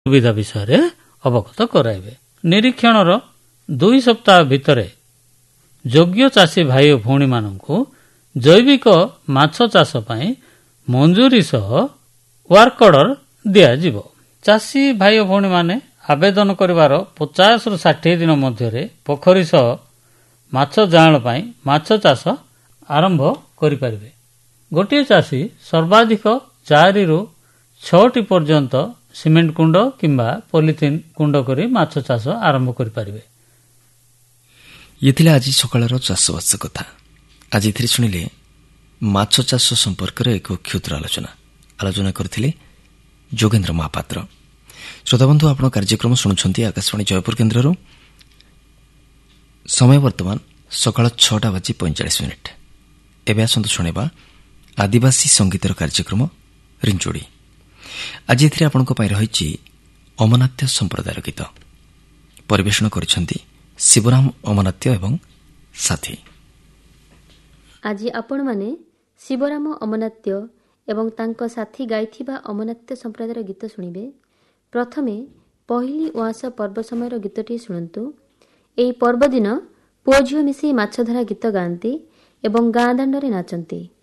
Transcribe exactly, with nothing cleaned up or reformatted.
ସୁବିଧା ବିଷୟରେ ଅବଗତ କରାଇବେ। ନିରୀକ୍ଷଣର ଦୁଇ ସପ୍ତାହ ଭିତରେ ଯୋଗ୍ୟ ଚାଷୀ ଭାଇ ଓ ଭଉଣୀମାନଙ୍କୁ ଜୈବିକ ମାଛ ଚାଷ ପାଇଁ ମଞ୍ଜୁରୀ ସହ ୱାର୍କ ଅର୍ଡର ଦିଆଯିବ। ଚାଷୀ ଭାଇ ଓ ଭଉଣୀମାନେ ଆବେଦନ କରିବାର ପଚାଶରୁ ଷାଠିଏ ଦିନ ମଧ୍ୟରେ ପୋଖରୀ ସହ ମାଛ ଜାଆଁଳ ପାଇଁ ମାଛ ଚାଷ ଆରମ୍ଭ କରିପାରିବେ। ଗୋଟିଏ ଚାଷୀ ସର୍ବାଧିକ ଚାରିରୁ ଛଅଟି ପର୍ଯ୍ୟନ୍ତ ସିମେଣ୍ଟ କୁଣ୍ଡ କିମ୍ବା ପଲିଥିନ୍ କୁଣ୍ଡ କରି ମାଛ ଚାଷ ଆରମ୍ଭ କରିପାରିବେ। ଇଏ ଥିଲା ଆଜି ସକାଳର ଚାଷବାସ କଥା। ଆଜି ଏଥିରେ ଶୁଣିଲେ ମାଛ ଚାଷ ସମ୍ପର୍କରେ ଏକ କ୍ଷୁଦ୍ର ଆଲୋଚନା ଆଲୋଚନା କରିଥିଲେ ଯୋଗେନ୍ଦ୍ର ମହାପାତ୍ର। ଶ୍ରୋତାବନ୍ଧୁ, ଆପଣ କାର୍ଯ୍ୟକ୍ରମ ଶୁଣୁଛନ୍ତି ଆକାଶବାଣୀ ଜୟପୁର କେନ୍ଦ୍ରରୁ। ସମୟ ବର୍ତ୍ତମାନ ସକାଳ ଛଅଟା ବାଜି ପଇଁଚାଳିଶ ମିନିଟ୍। ଏବେ ଆସନ୍ତୁ ଶୁଣିବା ଆଦିବାସୀ ସଙ୍ଗୀତର କାର୍ଯ୍ୟକ୍ରମ ରିଞ୍ଚୁଡ଼ି। ଆଜି ଏଥିରେ ଆପଣଙ୍କ ପାଇଁ ରହିଛି ଅମନାତ୍ୟ ସମ୍ପ୍ରଦାୟର ଗୀତ। ପରିବେଷଣ କରିଛନ୍ତି ଶିବରାମ ଅମନାତ୍ୟ ଏବଂ ସାଥୀ। ଆଜି ଆପଣମାନେ ଶିବରାମ ଅମନାତ୍ୟ ଏବଂ ତାଙ୍କ ସାଥୀ ଗାଇଥିବା ଅମନାତ୍ୟ ସମ୍ପ୍ରଦାୟର ଗୀତ ଶୁଣିବେ। ପ୍ରଥମେ ପହିଲି ଉଆଁସ ପର୍ବ ସମୟର ଗୀତଟିଏ ଶୁଣନ୍ତୁ। ଏହି ପର୍ବ ଦିନ ପୁଅ ଝିଅ ମିଶି ମାଛ ଧରା ଗୀତ ଗାଆନ୍ତି ଏବଂ ଗାଁ ଦାଣ୍ଡରେ ନାଚନ୍ତି।